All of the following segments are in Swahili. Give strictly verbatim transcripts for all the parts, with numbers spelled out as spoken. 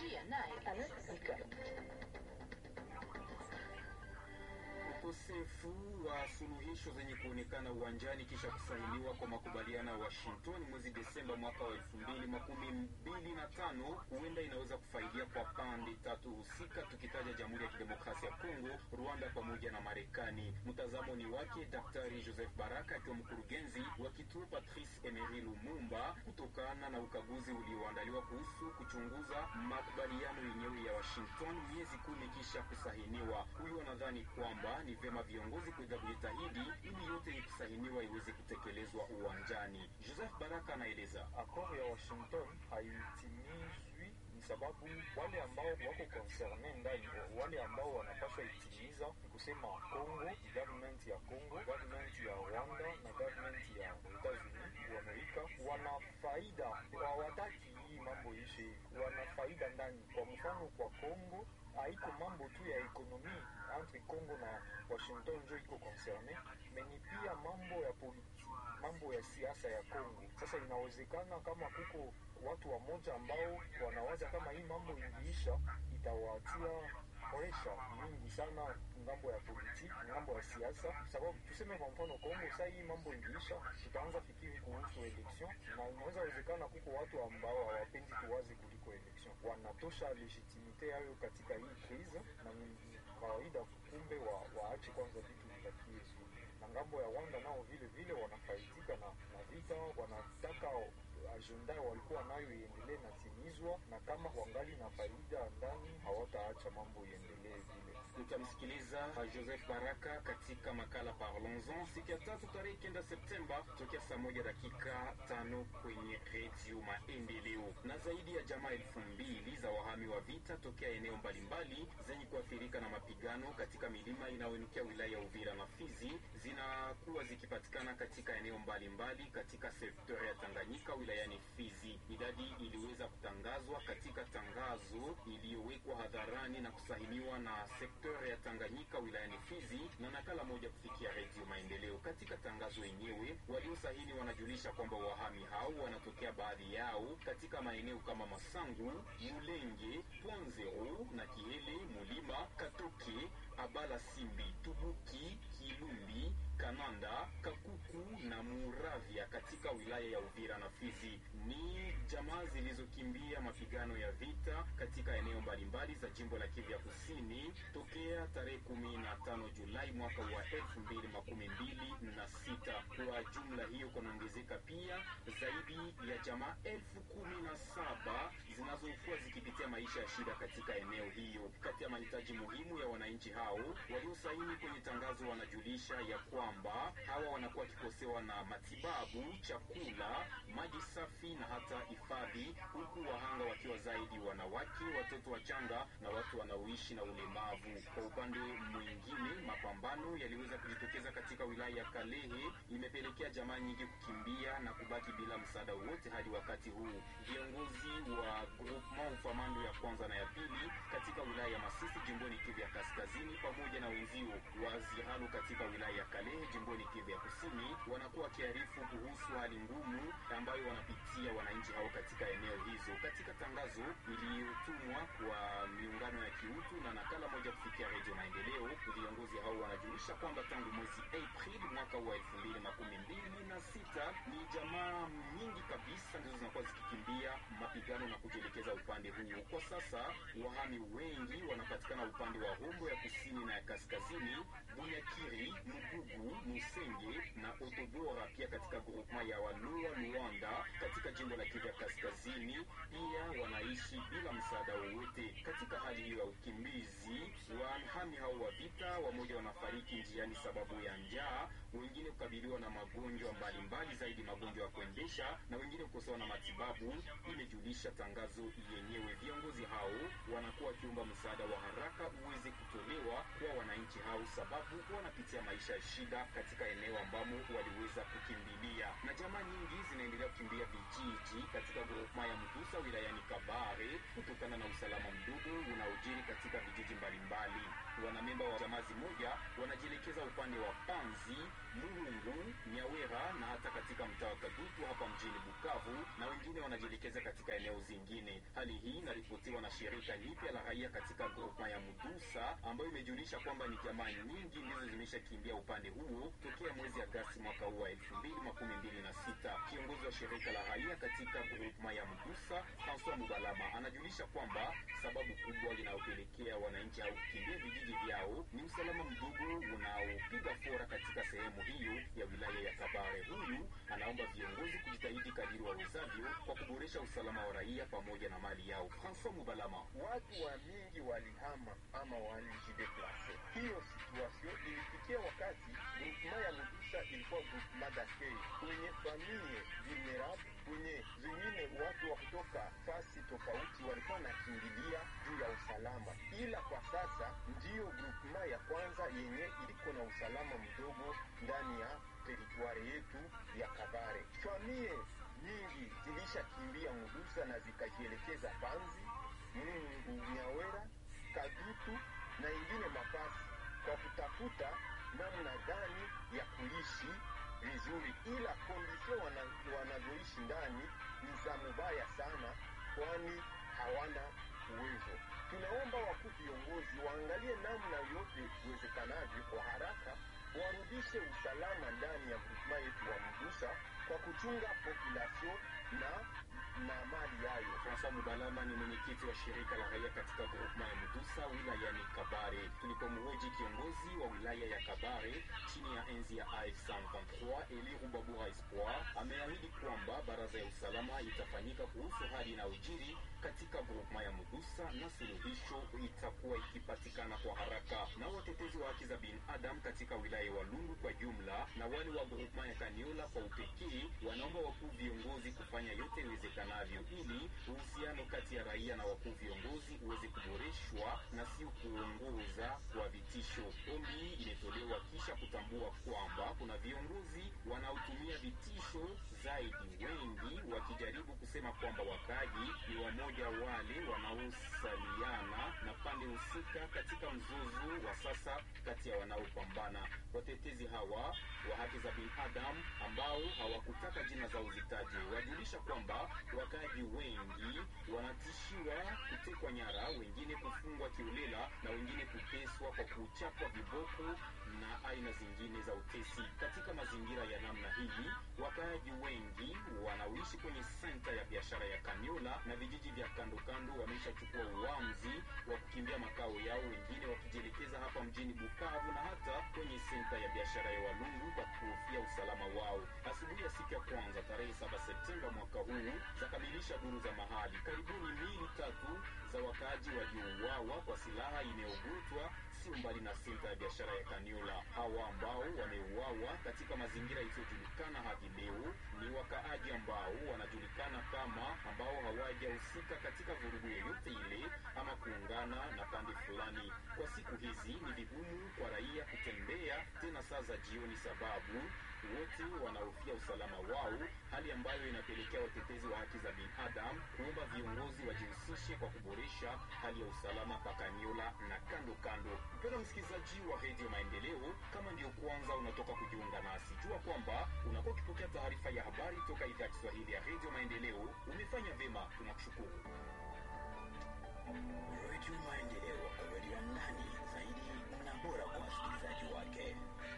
teknolojia naye anasikika. Ukosefu wa suluhisho zenye kuonekana uwanjani kisha kusainiwa kwa makubaliano ya Washington mwezi Desemba mwaka wa elfu mbili makumi mbili na tano huenda inaweza kufaidia kwa pande tatu husika, tukitaja Jamhuri ya Kidemokrasia ya Kongo, Rwanda pamoja na Marekani. Mtazamo ni wake Daktari Joseph Baraka akiwa mkurugenzi wa kituo Patrice Emery Lumumba, kutokana na ukaguzi ulioandaliwa kuhusu kuchunguza makubaliano yenyewe ya Washington miezi kumi kisha kusainiwa. Huyo anadhani kwamba ni vyema viongozi kuweza kujitahidi ili yote ikusahiniwa iweze kutekelezwa uwanjani. Joseph Baraka anaeleza. Akoro ya Washington haitimizwi ni sababu wale ambao wako concerne ndani, wale ambao wanapaswa itimiza, ni kusema Kongo, government ya Kongo, government ya Rwanda na government ya Etats-Unis wa Amerika wana faida, hawataki hii mambo ishe, wana faida ndani. Kwa mfano kwa Kongo haiko mambo tu ya ekonomi entre Kongo na Washington ndio iko concerne, meni pia mambo ya politiki, mambo ya siasa ya Kongo. Sasa inawezekana kama kuko watu wamoja ambao wanawaza kama hii mambo ingiisha itawatia pressure mingi sana ngambo ya politiki, ngambo ya siasa, sababu tuseme kwa mfano Kongo sasa hii mambo ingiisha tutaanza fikiri kuhusu election, na inaweza wezekana kuko watu ambao hawapendi tuwaze kuliko election, wanatosha legitimite yao katika hii crise, na ni kawaida kumbe wa waache kwanza vitu vibakie. Na ngambo ya Rwanda nao vile vile wanafaidika na, na vita, wanataka agenda walikuwa nayo iendelee na timizwa, na kama wangali na faida ndani hawataacha mambo iendelee vile. Tutamsikiliza Joseph Baraka katika makala Parlons-en siku ya tatu tarehe kenda Septemba tokea saa moja dakika tano kwenye Radio Maendeleo. Na zaidi ya jamaa elfu mbili za wahami wa vita tokea eneo mbalimbali zenye kuathirika na mapigano katika milima inayoinukia wilaya ya Uvira na Fizi zinakuwa zikipatikana katika eneo mbalimbali katika sekta ya Tanganyika wilayani Fizi. Idadi iliweza kutangazwa katika tangazo iliyowekwa hadharani na kusahiniwa na sekta ya Tanganyika wilayani Fizi na nakala moja kufikia Radio Maendeleo. Katika tangazo yenyewe, waliosahini wanajulisha kwamba wahami hao wanatokea baadhi yao katika maeneo kama Masangu, Mulenge, Ponzero na Kihele, Mulima, Katoke, Abala Simbi, Tubuki, Kilumbi, Kananda, Kakuku na Muravya katika wilaya ya Uvira na Fizi. Ni jamaa zilizokimbia mapigano ya vita katika eneo mbalimbali za jimbo la Kivu ya Kusini tokea tarehe kumi na tano Julai mwaka wa elfu mbili makumi mbili na sita. Kwa jumla hiyo kunaongezeka pia zaidi ya jamaa elfu kumi na saba zinazokuwa zikipitia maisha ya shida katika eneo hiyo. Kati ya mahitaji muhimu ya wananchi hao waliosaini kwenye tangazo wanajulisha ya kwamba hawa wanakuwa wakikosewa na matibabu, chakula, maji safi na hata hifadhi, huku wahanga wakiwa zaidi wanawake, watoto wachanga na watu wanaoishi na ulemavu. Kwa upande mwingine, mapambano yaliweza kujitokeza katika wilaya ya Kalehe, imepelekea jamaa nyingi kukimbia na kubaki bila msaada wote hadi wakati huu. Viongozi wa groupement Ufamando ya kwanza na ya pili katika wilaya ya Masisi jimboni Kivu ya Kaskazini pamoja na wenzio wa Zihanu katika wilaya ya Kalehe jimboni Kivu ya Kusini wanakuwa kiarifu kuhusu hali ngumu ambayo wanapitia wananchi hao katika eneo hizo. Katika tangazo iliyotumwa kwa miungano ya kiutu na nakala moja kufikia Radio Maendeleo, viongozi hao wanajulisha kwamba tangu mwezi Aprili mwaka wa elfu mbili makumi mbili na sita ni jamaa nyingi kabisa ndizo zinakuwa zikikimbia mapigano na kujielekeza upande huo. Kwa sasa wahami wengi wanapatikana upande wa Hombo ya Kusini na ya Kaskazini, Bunyakiri, Mugugu, Musenge na Otobora, pia katika groupement ya Walua Luanda katika jimbo la Kivu ya Kaskazini. Pia wanaishi bila msaada wowote. Katika hali hiyo ya ukimbizi, wahami hao wa vita wamoja wanafariki njiani sababu ya njaa, wengine kukabiliwa na magonjwa mbalimbali, zaidi magonjwa ya kuendesha, na wengine kukosewa na matibabu, imejulisha tangazo yenyewe. Viongozi hao wanakuwa wakiomba msaada wa haraka uweze kutolewa kwa wananchi hao, sababu wanapitia maisha ya shida katika eneo ambamo waliweza kukimbilia. Na jamaa nyingi zinaendelea kukimbia vijiji katika groupement ya Mtusa wilayani Kabare kutokana na usalama mdogo unaojiri katika vijiji mbalimbali. Wanamemba wa jamaa moja wanajielekeza upande wa Panzi Muhungu, Nyawera na hata katika mtaa wa Kadutu hapa mjini Bukavu, na wengine wanajielekeza katika eneo zingine. Hali hii inaripotiwa na shirika lipya la raia katika groupema ya Mudusa, ambayo imejulisha kwamba ni jamaa nyingi ndizo zimeshakimbia upande huo tokea mwezi Agosti mwaka huu wa elfu mbili makumi mbili na sita. Kiongozi wa shirika la raia katika groupema ya Mudusa, François Mubalama, anajulisha kwamba sababu kubwa inayopelekea wananchi hao kukimbia vijiji vyao ni usalama mdogo unaopiga fora katika sehemu hiyo ya wilaya ya Kabare. Huyu anaomba viongozi kujitahidi kadiri wawezavyo kwa kuboresha usalama wa raia pamoja na mali yao. François Mubalama: watu wa mingi walihama ama walijideplase. Hiyo situation ilifikia wakati groupema ya Mudusa ilikuwa groupema d'accueil kwenye familie vulnerable, kwenye zingine watu wa kutoka fasi tofauti walikuwa nakimbilia juu ya usalama, ila kwa sasa ndiyo groupema ya kwanza yenye iliko na usalama mdogo ndani ya teritwari yetu ya Kabare. Familie nyingi zilishakimbia Mudusa na zikajielekeza Panzi, Mungu, Nyawera, Kadutu na ingine mafasi kwa kutafuta namna gani ya kuishi vizuri, ila kondisio wanavyoishi ndani ni za mubaya sana, kwani hawana uwezo. Tunaomba wakuu viongozi waangalie namna yote iwezekanavyo kwa haraka warudishe usalama ndani ya groupema yetu wa Mudusa kwa kuchunga population na na mali yayo. François Mubalama ni mwenyekiti wa shirika la raia katika groupema ya Mudusa wilayani Kabare. Tulipomhoji kiongozi wa wilaya ya Kabare chini ya enzi ya A F C M vingt-trois, Eli Rubabura Espoir, ameahidi kwamba baraza ya usalama itafanyika kuhusu hali na ujiri katika groupema ya Mudusa na suluhisho itakuwa ikipatikana kwa haraka. Na watetezi wa haki za binadamu katika wilaya ya Walungu kwa jumla na wale wa groupema ya Kaniola kwa upekee wanaomba wakuu viongozi kufanya yote iwezekanavyo ili uhusiano kati ya raia na wakuu viongozi uweze kuboreshwa na sio kuongoza kwa vitisho. Ombi hii imetolewa kisha kutambua kwamba kuna viongozi wanaotumia vitisho zaidi, wengi wakijaribu kusema kwamba wakaji ni wamoja wale wanaosaliana na pande husika katika mzozo wa sasa kati ya wanaopambana. Watetezi hawa wa haki za binadamu ambao hawakutaka jina zao zitajwe wajulisha kwamba wakaji wengi wanatishiwa kutekwa nyara, wengine kufungwa kiolela na wengine kuteswa kwa kuchapwa viboko na aina zingine za utesi. Katika mazingira ya namna hii, wakaji wengi wanaoishi kwenye senta ya biashara ya Kaniola na vijiji vya kando kando wameshachukua uamuzi wa kukimbia makao yao, wengine wakijielekeza hapa mjini Bukavu na hata kwenye senta ya biashara ya Walungu kwa kuhofia usalama wao. Asubuhi ya siku ya kwanza tarehe saba Septemba mwaka huu zakamilisha duru za mahali, karibuni miili tatu za wakaaji waliouawa kwa silaha inayogutwa sio mbali na senta ya biashara ya Kaniola. Hawa ambao wameuawa katika mazingira isiyojulikana hadi leo ni wakaaji ambao wanajulikana kama ambao hawajahusika katika vurugu yoyote ile ama kuungana na pande fulani. Kwa siku hizi ni vigumu kwa raia kutembea tena saa za jioni, sababu wote wanahofia usalama wao, hali ambayo inapelekea watetezi wa haki za binadamu kuomba viongozi wajihusishe kwa kuboresha hali ya usalama pa Kaniola na kando kando. Mpendwa msikilizaji wa Radio Maendeleo, kama ndio kwanza unatoka kujiunga nasi, jua kwamba unakuwa ukipokea taarifa ya habari toka idhaa ya Kiswahili ya Radio Maendeleo. Umefanya vema, tunakushukuru. Radio Maendeleo, radio nani zaidi na bora kwa wasikilizaji wake.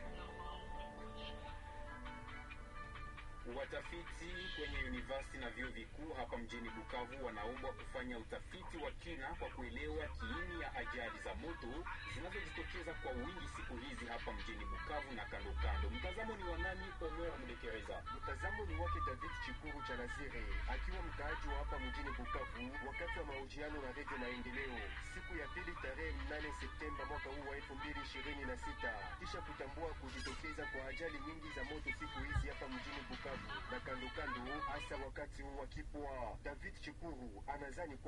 Watafiti kwenye university na vyuo vikuu hapa mjini Bukavu wanaombwa kufanya utafiti wa kina kwa kuelewa kiini ya ajali za moto zinazojitokeza kwa wingi siku hizi hapa mjini Bukavu na kando kando. Mtazamo ni wa nani? Omer Mdekereza. Mtazamo ni wake David Chikuru cha Lazire, akiwa mkaaji wa hapa mjini Bukavu, wakati wa mahojiano na Radio Maendeleo siku ya pili tarehe nane Septemba mwaka huu wa elfu mbili ishirini na sita, kisha kutambua kujitokeza kwa ajali nyingi za moto siku hizi hapa mjini Bukavu na kando kando, hasa wakati wa kipwa. David Chikuru anazani